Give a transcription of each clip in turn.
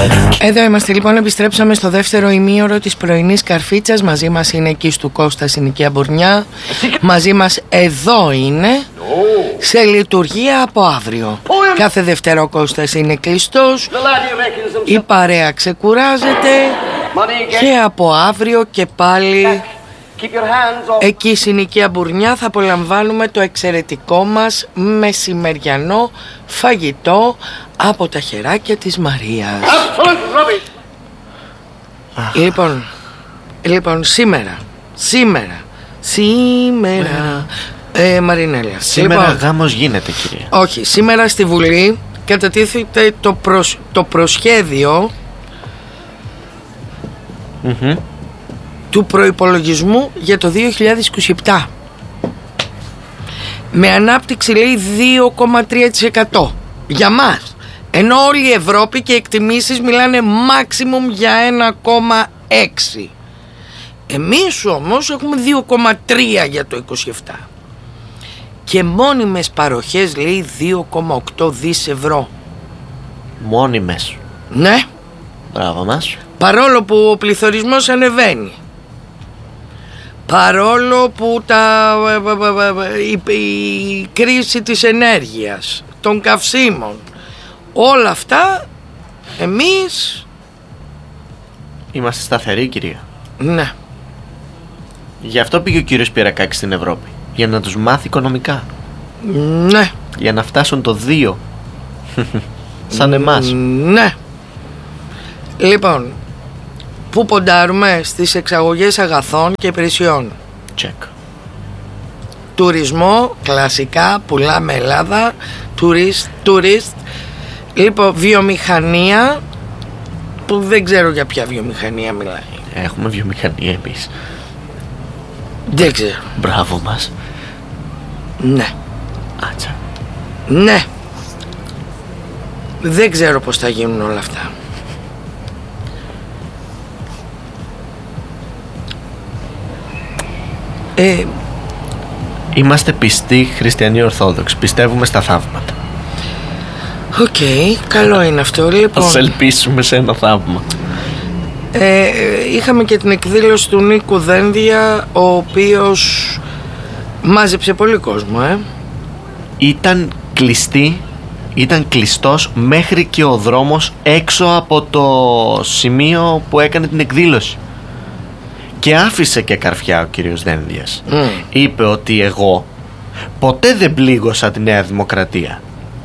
Εδώ είμαστε λοιπόν, επιστρέψαμε στο δεύτερο ημίωρο της πρωινής καρφίτσας. Μαζί μας είναι εκεί του Κώστα στην οικία Μπουρνιά. Μαζί μας εδώ είναι, σε λειτουργία από αύριο. Κάθε Δευτέρα ο Κώστας είναι κλειστός, η παρέα ξεκουράζεται και από αύριο και πάλι εκεί στην οικία Μπουρνιά θα απολαμβάνουμε το εξαιρετικό μας μεσημεριανό φαγητό από τα χεράκια της Μαρίας. Λοιπόν, σήμερα Μαρινέλα, σήμερα γάμος γίνεται, κυρία? Όχι, σήμερα στη Βουλή κατατίθεται το προσχέδιο του προϋπολογισμού για το 2027 με ανάπτυξη, λέει, 2,3% για μας, ενώ όλη η Ευρώπη και οι εκτιμήσεις μιλάνε maximum για 1,6. Εμείς όμως έχουμε 2,3 για το 27 και μόνιμες παροχές, λέει, 2,8 δις ευρώ. Μόνιμες? Ναι. Μπράβο μας. Παρόλο που ο πληθωρισμός ανεβαίνει, παρόλο που η κρίση της ενέργειας, των καυσίμων, όλα αυτά, εμείς είμαστε σταθεροί, κυρία. Ναι. Γι' αυτό πήγε ο κύριος Πυρακάκης στην Ευρώπη, για να τους μάθει οικονομικά. Ναι. Για να φτάσουν το 2 σαν εμάς. Ναι. Λοιπόν, πού ποντάρουμε? Στις εξαγωγές αγαθών και υπηρεσιών. Check. Τουρισμό, κλασικά, πουλάμε Ελλάδα. Tourist. Λοιπόν, βιομηχανία, που δεν ξέρω για ποια βιομηχανία μιλάει. Έχουμε βιομηχανία εμείς. Δεν ξέρω. Μπράβο μας. Ναι. Άτσα. Ναι. Δεν ξέρω πως θα γίνουν όλα αυτά. Είμαστε πιστοί χριστιανοί Ορθόδοξοι. Πιστεύουμε στα θαύματα. Οκ, καλό είναι αυτό. Λοιπόν, ας ελπίσουμε σε ένα θαύμα. Είχαμε και την εκδήλωση του Νίκου Δένδια, ο οποίος μάζεψε πολύ κόσμο. Ήταν κλειστός μέχρι και ο δρόμος έξω από το σημείο που έκανε την εκδήλωση. Και άφησε και καρφιά ο κύριος Δένδιας. Είπε ότι εγώ ποτέ δεν πλήγωσα τη Νέα Δημοκρατία.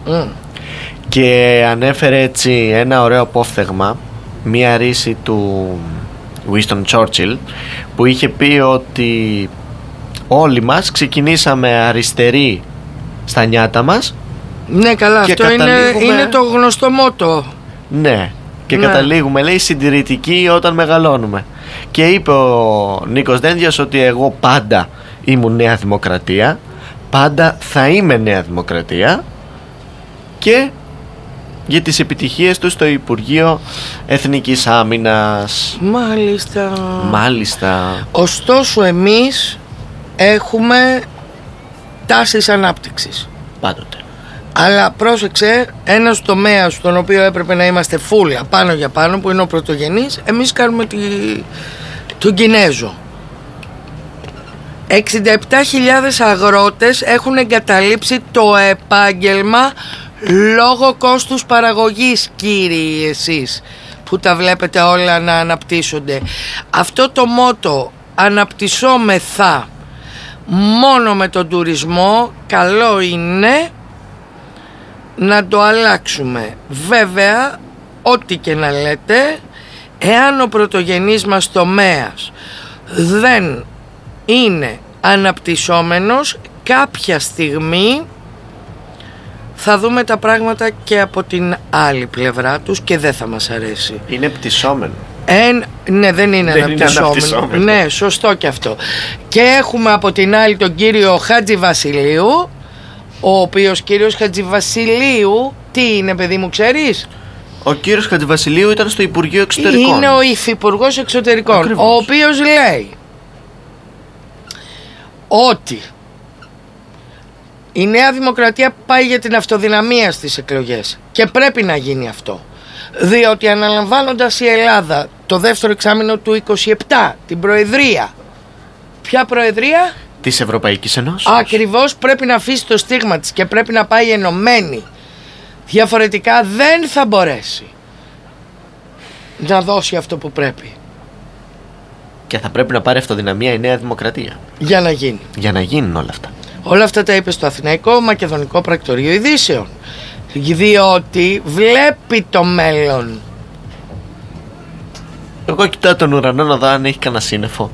Και ανέφερε έτσι ένα ωραίο απόφθεγμα, μία ρίση του Winston Churchill, που είχε πει ότι όλοι μας ξεκινήσαμε αριστεροί στα νιάτα μας. Ναι, καλά, αυτό είναι το γνωστό μότο. Ναι, και καταλήγουμε, λέει, συντηρητικοί όταν μεγαλώνουμε. Και είπε ο Νίκος Δένδιας ότι εγώ πάντα ήμουν Νέα Δημοκρατία, πάντα θα είμαι Νέα Δημοκρατία, και για τις επιτυχίες του στο Υπουργείο Εθνικής Άμυνας. Μάλιστα. Ωστόσο εμείς έχουμε τάσεις ανάπτυξης πάντοτε. Αλλά πρόσεξε, ένας τομέας στον οποίο έπρεπε να είμαστε φούλα πάνω για πάνω, που είναι ο πρωτογενής, εμείς κάνουμε τον Κινέζο. 67.000 αγρότες έχουν εγκαταλείψει το επάγγελμα λόγω κόστους παραγωγής, κύριοι εσείς που τα βλέπετε όλα να αναπτύσσονται. Αυτό το μότο, αναπτυσσόμεθα μόνο με τον τουρισμό, καλό είναι να το αλλάξουμε. Βέβαια, ό,τι και να λέτε, εάν ο πρωτογενής μας τομέας δεν είναι αναπτυσσόμενος, κάποια στιγμή θα δούμε τα πράγματα και από την άλλη πλευρά τους και δεν θα μας αρέσει. Είναι πτυσσόμενο. Ναι, δεν είναι αναπτυσσόμενο. Ναι, σωστό και αυτό. Και έχουμε από την άλλη τον κύριο Χατζηβασιλείου, ο οποίος κύριος Χατζηβασιλείου, τι είναι, παιδί μου, ξέρεις? Ο κύριος Χατζηβασιλείου ήταν στο Υπουργείο Εξωτερικών. Είναι ο υφυπουργός Εξωτερικών. Ακριβώς. Ο οποίος λέει ότι η Νέα Δημοκρατία πάει για την αυτοδυναμία στις εκλογές και πρέπει να γίνει αυτό. Διότι αναλαμβάνοντας η Ελλάδα το δεύτερο εξάμηνο του 27 την προεδρία. Ποια προεδρία? Της Ευρωπαϊκής Ενώσης. Ακριβώς, πρέπει να αφήσει το στίγμα της και πρέπει να πάει ενωμένη. Διαφορετικά δεν θα μπορέσει να δώσει αυτό που πρέπει. Και θα πρέπει να πάρει αυτοδυναμία η Νέα Δημοκρατία. Για να γίνει. Για να γίνουν όλα αυτά. Όλα αυτά τα είπε στο Αθηναϊκό Μακεδονικό Πρακτορείο Ειδήσεων. Διότι βλέπει το μέλλον. Εγώ κοιτάω τον ουρανό να δω αν έχει κανένα σύννεφο.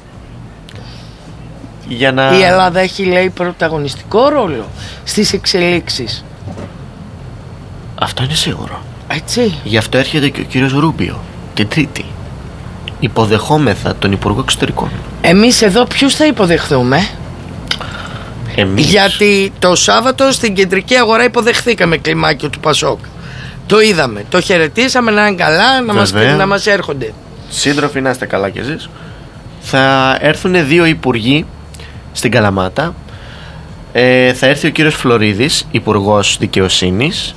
Για να... Η Ελλάδα έχει, λέει, πρωταγωνιστικό ρόλο στις εξελίξεις. Αυτό είναι σίγουρο. Έτσι. Γι' αυτό έρχεται και ο κύριος Ρούμπιο την Τρίτη. Υποδεχόμεθα τον Υπουργό Εξωτερικών. Εμείς εδώ ποιους θα υποδεχθούμε? Εμείς. Γιατί το Σάββατο στην κεντρική αγορά υποδεχθήκαμε κλιμάκιο του Πασόκ. Το είδαμε, το χαιρετήσαμε, να είναι καλά, να μας έρχονται. Σύντροφοι, να είστε καλά κι εσείς. Θα έρθουν 2 υπουργοί στην Καλαμάτα. Θα έρθει ο κύριος Φλωρίδης, Υπουργός Δικαιοσύνης.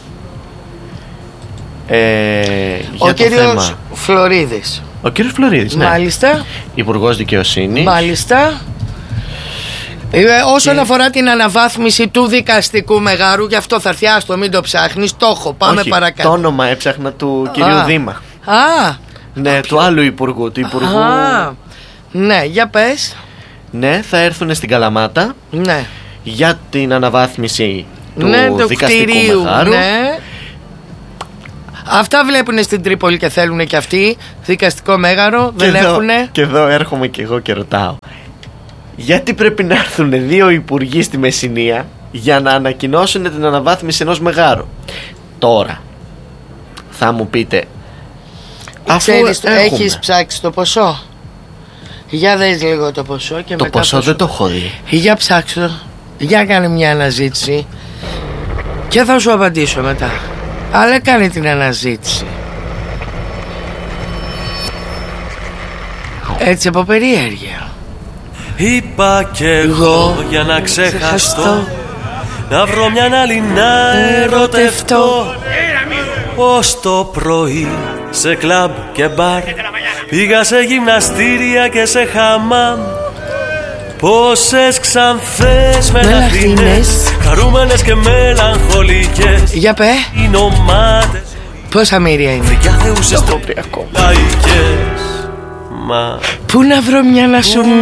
Ο κύριος Φλωρίδης. Ο κύριος Φλωρίδης, ναι. Μάλιστα. Υπουργός Δικαιοσύνης. Μάλιστα. Όσον αφορά την αναβάθμιση του δικαστικού μεγάρου, γι' αυτό θα έρθει, άστο, μην το ψάχνεις, το έχω, πάμε παρακάτω. Το όνομα έψαχνα του κυρίου Δήμα. Ναι, του άλλου υπουργού, του υπουργού. Ναι, για πες. Ναι, θα έρθουν στην Καλαμάτα. Ναι. Για την αναβάθμιση του δικαστικού κτηρίου, μεγάρου. Ναι. Αυτά βλέπουν στην Τρίπολη και θέλουν και αυτοί δικαστικό μέγαρο, δεν έχουνε. Και εδώ έρχομαι και εγώ και ρωτάω, γιατί πρέπει να έρθουν 2 υπουργοί στη Μεσσηνία για να ανακοινώσουν την αναβάθμιση ενός μεγάρου? Τώρα θα μου πείτε, αφού ξέρεις, έχεις ψάξει το ποσό? Για δες λίγο το ποσό και το μετά ποσό δεν το έχω δει. Για ψάξω το. Για κάνε μια αναζήτηση και θα σου απαντήσω μετά. Αλλά κάνε την αναζήτηση. Έτσι από περιέργεια. Είπα κι εγώ για να ξεχαστώ, να βρω μια άλλη να ερωτευτώ. Ως το πρωί σε κλαμπ και μπαρ πήγα σε γυμναστήρια και σε χαμάμ. Πόσες ξανθές μελαχρινές, χαρούμενες και μελαγχολικές. Για πέ. Οι νομάτες. Πόσα μοίρια είναι? Για θεούσες τροπριακό λαϊκές. Πού να βρω μια να σου